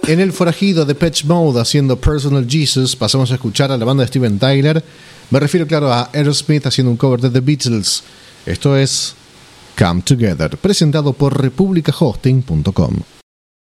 En el forajido de Depeche Mode haciendo Personal Jesus pasamos a escuchar a la banda de Steven Tyler. Me refiero, claro, a Aerosmith haciendo un cover de The Beatles. Esto es Come Together, presentado por republicahosting.com.